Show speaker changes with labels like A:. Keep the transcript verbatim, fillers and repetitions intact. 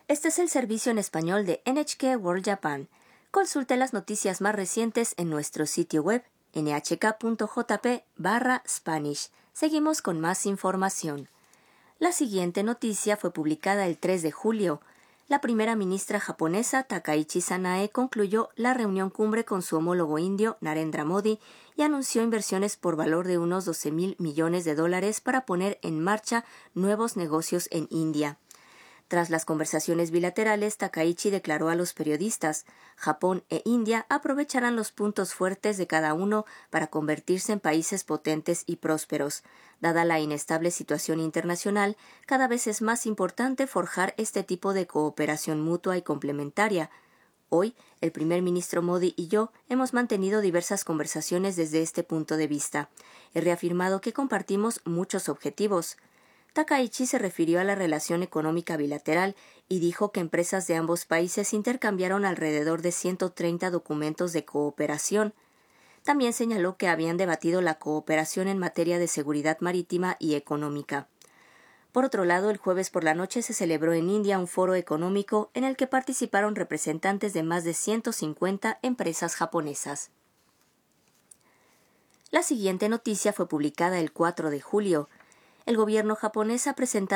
A: Este es el servicio en español de N H K World Japan. Consulte las noticias más recientes en nuestro sitio web ene hache ka punto jota pe barra Spanish. Seguimos con más información. La siguiente noticia fue publicada el tres de julio. La primera ministra japonesa Takaichi Sanae concluyó la reunión cumbre con su homólogo indio Narendra Modi y anunció inversiones por valor de unos doce mil millones de dólares para poner en marcha nuevos negocios en India. Tras las conversaciones bilaterales, Takaichi declaró a los periodistas: Japón e India aprovecharán los puntos fuertes de cada uno para convertirse en países potentes y prósperos. Dada la inestable situación internacional, cada vez es más importante forjar este tipo de cooperación mutua y complementaria. Hoy, el primer ministro Modi y yo hemos mantenido diversas conversaciones desde este punto de vista. He reafirmado que compartimos muchos objetivos. Takaichi se refirió a la relación económica bilateral y dijo que empresas de ambos países intercambiaron alrededor de ciento treinta documentos de cooperación. También señaló que habían debatido la cooperación en materia de seguridad marítima y económica. Por otro lado, el jueves por la noche se celebró en India un foro económico en el que participaron representantes de más de ciento cincuenta empresas japonesas. La siguiente noticia fue publicada el cuatro de julio. El gobierno japonés ha presentado